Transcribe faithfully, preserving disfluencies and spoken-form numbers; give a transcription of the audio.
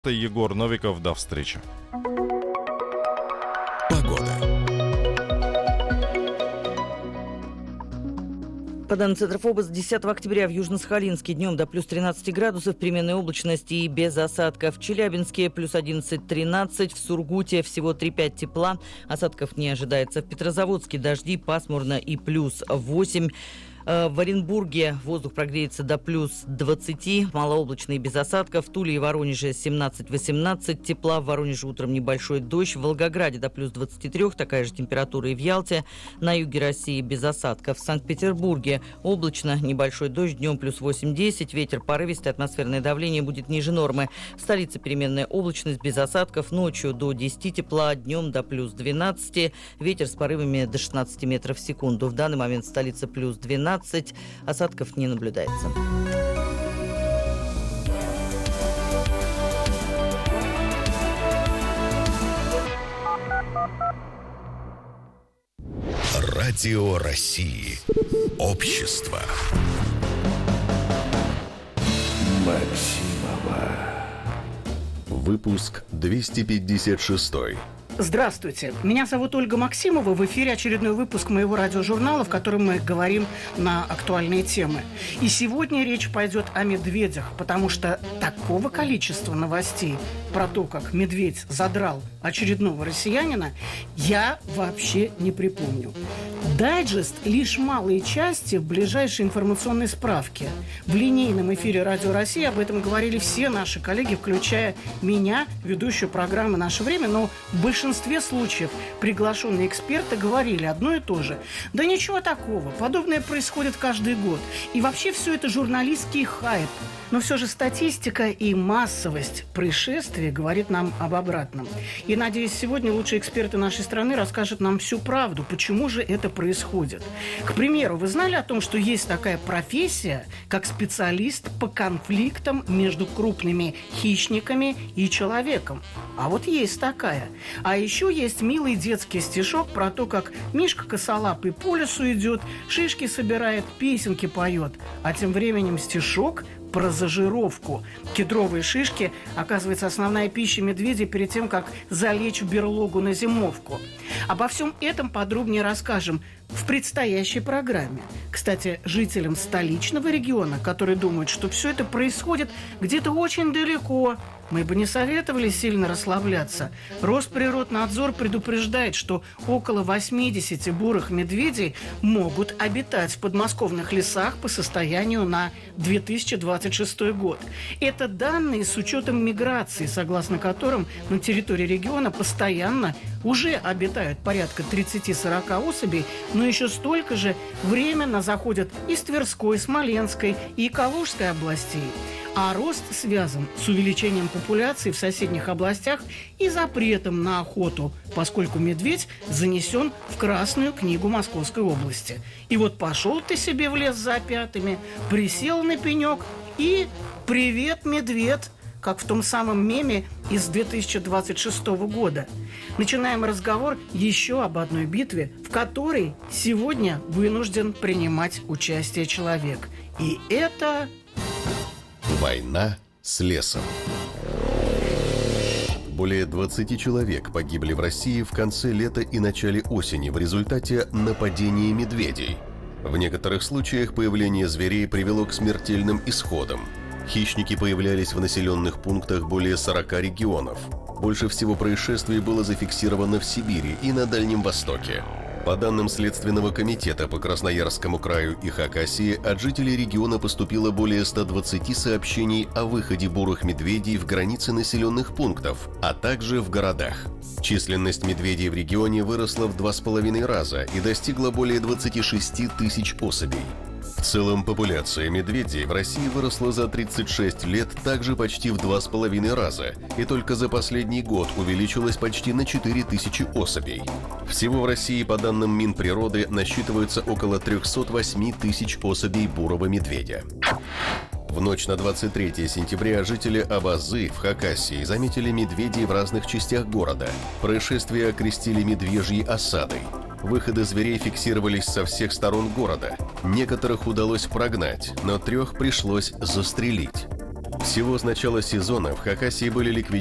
Егор Новиков. До встречи. Погода. По данным Центрофобос, десятого октября в Южно-Сахалинске днем до плюс тринадцать градусов, переменной облачности и без осадков. В Челябинске плюс одиннадцать-тринадцать, в Сургуте всего три-пять тепла, осадков не ожидается. В Петрозаводске дожди, пасмурно и плюс восемь. В Оренбурге воздух прогреется до плюс двадцати, малооблачно и без осадков. В Туле и Воронеже семнадцать-восемнадцать тепла, в Воронеже утром небольшой дождь. В Волгограде до плюс двадцати трёх, такая же температура и в Ялте. На юге России без осадков. В Санкт-Петербурге облачно, небольшой дождь, днем плюс восемь-десять, ветер порывистый, атмосферное давление будет ниже нормы. В столице переменная облачность без осадков, ночью до десяти тепла, днем до плюс двенадцати, ветер с порывами до шестнадцати метров в секунду. В данный момент в столице плюс двенадцать, осадков не наблюдается. Радио России. Общество. Максимова. Выпуск двести пятьдесят шесть. Здравствуйте, меня зовут Ольга Максимова. В эфире очередной выпуск моего радиожурнала, в котором мы говорим на актуальные темы. И сегодня речь пойдет о медведях, потому что такого количества новостей про то, как медведь задрал очередного россиянина, я вообще не припомню. Дайджест – лишь малые части в ближайшей информационной справке. В линейном эфире Радио России об этом говорили все наши коллеги, включая меня, ведущую программы «Наше время», но в большинстве случаев приглашенные эксперты говорили одно и то же. Да ничего такого, подобное происходит каждый год. И вообще все это журналистский хайп. Но все же статистика и массовость происшествий говорит нам об обратном. И, надеюсь, сегодня лучшие эксперты нашей страны расскажут нам всю правду, почему же это происходит. К примеру, вы знали о том, что есть такая профессия, как специалист по конфликтам между крупными хищниками и человеком? А вот есть такая. А еще есть милый детский стишок про то, как Мишка косолапый по лесу идет, шишки собирает, песенки поет. А тем временем стишок про зажировку. Кедровые шишки, оказывается, основная пища медведей перед тем, как залечь в берлогу на зимовку. Обо всем этом подробнее расскажем в предстоящей программе. Кстати, жителям столичного региона, которые думают, что все это происходит где-то очень далеко, мы бы не советовали сильно расслабляться. Росприроднадзор предупреждает, что около восьмидесяти бурых медведей могут обитать в подмосковных лесах по состоянию на две тысячи двадцать шестой год. Это данные с учетом миграции, согласно которым на территории региона постоянно уже обитают порядка тридцати-сорока особей, но еще столько же временно заходят из Тверской, Смоленской и Калужской областей. А рост связан с увеличением популяции в соседних областях и запретом на охоту, поскольку медведь занесен в Красную книгу Московской области. И вот пошел ты себе в лес за опятами, присел на пенек и «Привет, медведь!», как в том самом меме из две тысячи двадцать шестого года. Начинаем разговор еще об одной битве, в которой сегодня вынужден принимать участие человек. И это... Война с лесом. Более двадцати человек погибли в России в конце лета и начале осени в результате нападения медведей. В некоторых случаях появление зверей привело к смертельным исходам. Хищники появлялись в населенных пунктах более сорока регионов. Больше всего происшествий было зафиксировано в Сибири и на Дальнем Востоке. По данным Следственного комитета по Красноярскому краю и Хакасии, от жителей региона поступило более ста двадцати сообщений о выходе бурых медведей в границы населенных пунктов, а также в городах. Численность медведей в регионе выросла в два с половиной раза и достигла более двадцати шести тысяч особей. В целом популяция медведей в России выросла за тридцать шесть лет также почти в два с половиной раза, и только за последний год увеличилась почти на четыре тысячи особей. Всего в России, по данным Минприроды, насчитывается около трехсот восьми тысяч особей бурого медведя. В ночь на двадцать третье сентября жители Абазы в Хакасии заметили медведей в разных частях города. Происшествие окрестили медвежьей осадой. Выходы зверей фиксировались со всех сторон города. Некоторых удалось прогнать, но трех пришлось застрелить. Всего с начала сезона в Хакасии были ликвидированы